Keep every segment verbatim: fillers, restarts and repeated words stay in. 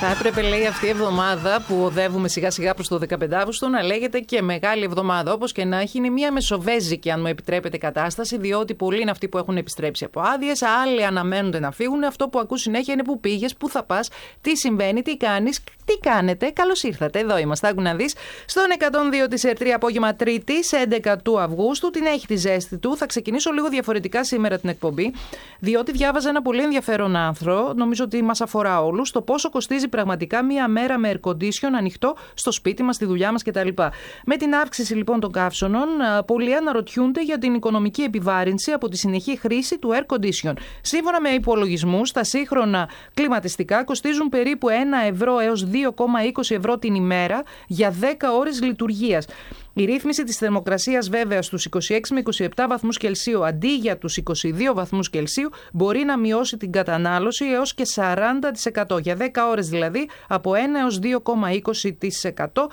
Θα έπρεπε, λέει, αυτή η εβδομάδα που οδεύουμε σιγά σιγά προς το δεκαπέντε Αυγούστου να λέγεται και Μεγάλη Εβδομάδα. Όπως και να έχει, είναι μια μεσοβέζικη, αν μου επιτρέπετε, κατάσταση, διότι πολλοί είναι αυτοί που έχουν επιστρέψει από άδειες, άλλοι αναμένονται να φύγουν. Αυτό που ακούς συνέχεια είναι πού πήγες, πού θα πας, τι συμβαίνει, τι κάνεις, τι κάνετε. Καλώς ήρθατε. Εδώ είμαστε. Άκου να δεις. Στον εκατόν δύο της ΕΡΤ τρία απόγευμα Τρίτης, έντεκα του Αυγούστου. Την έχει τη ζέστη του. Θα ξεκινήσω λίγο διαφορετικά σήμερα την εκπομπή, διότι διάβαζα ένα πολύ ενδιαφέρον άρθρο, νομίζω ότι μας αφορά όλους, το πόσο κοστίζει πραγματικά μία μέρα με air condition ανοιχτό στο σπίτι μας, στη δουλειά μας κτλ. Με την αύξηση λοιπόν των καύσωνων, πολλοί αναρωτιούνται για την οικονομική επιβάρυνση από τη συνεχή χρήση του air condition. Σύμφωνα με υπολογισμούς, τα σύγχρονα κλιματιστικά κοστίζουν περίπου ένα ευρώ έως δύο κόμμα είκοσι ευρώ την ημέρα για δέκα ώρες λειτουργίας. Η ρύθμιση της θερμοκρασίας, βέβαια, στους είκοσι έξι με είκοσι επτά βαθμούς Κελσίου αντί για τους είκοσι δύο βαθμούς Κελσίου μπορεί να μειώσει την κατανάλωση έως και σαράντα τοις εκατό. Για δέκα ώρες δηλαδή, από ένα έως δύο κόμμα είκοσι τοις εκατό,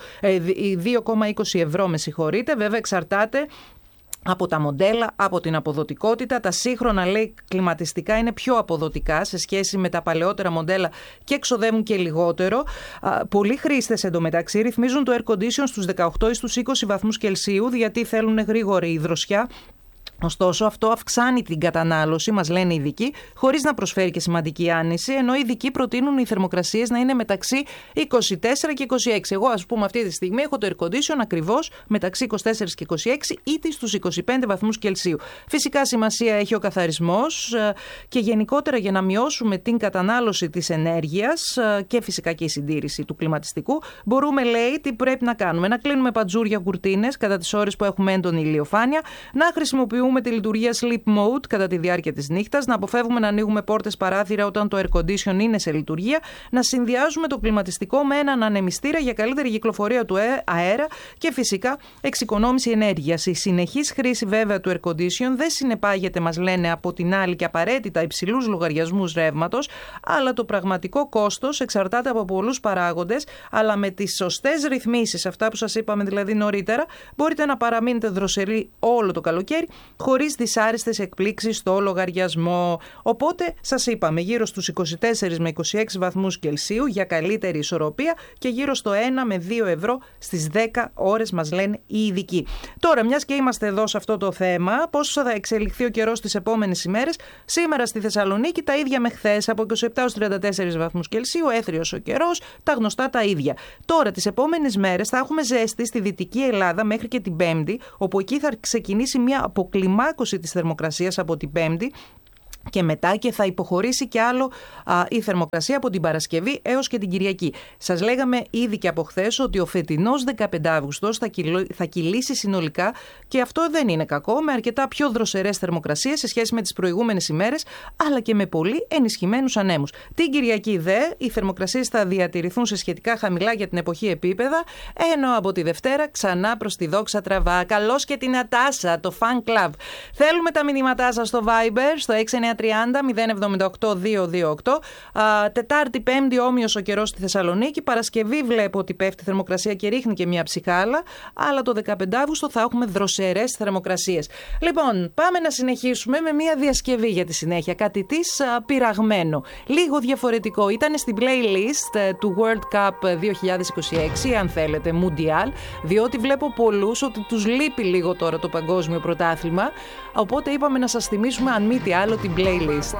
δύο κόμμα είκοσι ευρώ, με συγχωρείτε. Βέβαια, εξαρτάται από τα μοντέλα, από την αποδοτικότητα. Τα σύγχρονα, λέει, κλιματιστικά είναι πιο αποδοτικά σε σχέση με τα παλαιότερα μοντέλα και εξοδεύουν και λιγότερο. Πολλοί χρήστες εντωμεταξύ ρυθμίζουν το air condition στους δεκαοκτώ ή στους είκοσι βαθμούς Κελσίου, γιατί θέλουν γρήγορη υδροσιά. Ωστόσο, αυτό αυξάνει την κατανάλωση, μας λένε οι ειδικοί, χωρίς να προσφέρει και σημαντική άνηση, ενώ οι ειδικοί προτείνουν οι θερμοκρασίες να είναι μεταξύ είκοσι τέσσερα και είκοσι έξι. Εγώ, ας πούμε, αυτή τη στιγμή έχω το air condition ακριβώς μεταξύ είκοσι τέσσερα και είκοσι έξι, ήδη στους είκοσι πέντε βαθμούς Κελσίου. Φυσικά, σημασία έχει ο καθαρισμός και γενικότερα για να μειώσουμε την κατανάλωση της ενέργειας και φυσικά και η συντήρηση του κλιματιστικού, μπορούμε, λέει, τι πρέπει να κάνουμε. Να κλείνουμε παντζούρια, κουρτίνες κατά τις ώρες που έχουμε έντονη ηλιοφάνεια, να χρησιμοποιούμε με τη λειτουργία sleep mode κατά τη διάρκεια της νύχτας, να αποφεύγουμε να ανοίγουμε πόρτες παράθυρα όταν το air condition είναι σε λειτουργία, να συνδυάζουμε το κλιματιστικό με έναν ανεμιστήρα για καλύτερη κυκλοφορία του αέρα και φυσικά εξοικονόμηση ενέργειας. Η συνεχής χρήση, βέβαια, του air condition δεν συνεπάγεται, μας λένε, από την άλλη και απαραίτητα υψηλούς λογαριασμούς ρεύματος, αλλά το πραγματικό κόστος εξαρτάται από πολλούς παράγοντες, αλλά με τις σωστές ρυθμίσεις, αυτά που σας είπαμε δηλαδή νωρίτερα, μπορείτε να παραμείνετε δροσεροί όλο το καλοκαίρι, χωρίς δυσάρεστες εκπλήξεις στο λογαριασμό. Οπότε, σας είπαμε, γύρω στους είκοσι τέσσερα με είκοσι έξι βαθμούς Κελσίου για καλύτερη ισορροπία και γύρω στο ένα με δύο ευρώ στις δέκα ώρες, μας λένε οι ειδικοί. Τώρα, μιας και είμαστε εδώ σε αυτό το θέμα, πώς θα εξελιχθεί ο καιρός τις επόμενες ημέρες? Σήμερα στη Θεσσαλονίκη τα ίδια με χθες, από είκοσι επτά έως τριάντα τέσσερα βαθμούς Κελσίου, έθριος ο καιρός, τα γνωστά τα ίδια. Τώρα, τις επόμενες μέρες θα έχουμε ζέστη στη Δυτική Ελλάδα μέχρι και την Πέμπτη, όπου εκεί θα ξεκινήσει μια αποκλιμάκωση της θερμοκρασίας από την Πέμπτη και μετά και θα υποχωρήσει κι άλλο α, η θερμοκρασία από την Παρασκευή έως και την Κυριακή. Σας λέγαμε ήδη και από χθες ότι ο φετινός δεκαπέντε Αυγούστος θα, κυλ, θα κυλήσει συνολικά και αυτό δεν είναι κακό, με αρκετά πιο δροσερές θερμοκρασίες σε σχέση με τις προηγούμενες ημέρες, αλλά και με πολύ ενισχυμένους ανέμους. Την Κυριακή δε οι θερμοκρασίες θα διατηρηθούν σε σχετικά χαμηλά για την εποχή επίπεδα, ενώ από τη Δευτέρα ξανά προς τη δόξα τραβά. Καλώς και την Ατάσα, το fan club. Θέλουμε τα μηνύματά σας στο Viber, στο έξι εννιά τριάντα μηδέν εβδομήντα οκτώ διακόσια είκοσι οκτώ. Α, Τετάρτη, Πέμπτη όμοιος ο καιρός στη Θεσσαλονίκη. Παρασκευή βλέπω ότι πέφτει θερμοκρασία και ρίχνει και μια ψυχάλα. Αλλά το δεκαπέντε Αύγουστο θα έχουμε δροσερές θερμοκρασίες. Λοιπόν, πάμε να συνεχίσουμε με μια διασκευή για τη συνέχεια. Κάτι της α, πειραγμένο. Λίγο διαφορετικό. Ήταν στην playlist ε, του World Cup δύο χιλιάδες είκοσι έξι, αν θέλετε, Mundial. Διότι βλέπω πολλούς ότι τους λείπει λίγο τώρα το παγκόσμιο πρωτάθλημα. Οπότε είπαμε να σας θυμίσουμε, αν μη τι άλλο, την playlist.